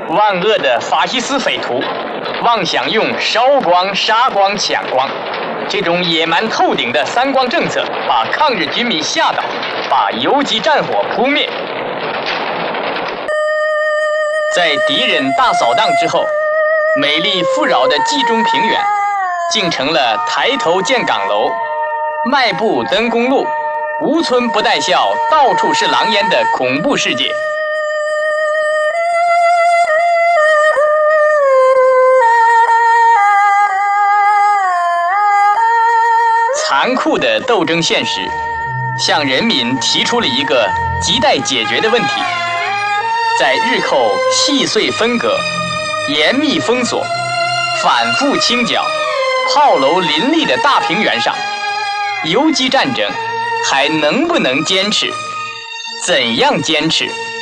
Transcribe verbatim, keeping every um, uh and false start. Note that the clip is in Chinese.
万恶的法西斯匪徒妄想用烧光、杀光、抢光这种野蛮透顶的三光政策，把抗日军民吓倒，把游击战火扑灭。在敌人大扫荡之后，美丽富饶的冀中平原竟成了抬头见岗楼、迈步登公路、无村不带笑、到处是狼烟的恐怖世界。残酷的斗争现实向人民提出了一个亟待解决的问题。在日寇细碎分割、严密封锁、反复清剿、炮楼林立的大平原上，游击战争还能不能坚持？怎样坚持？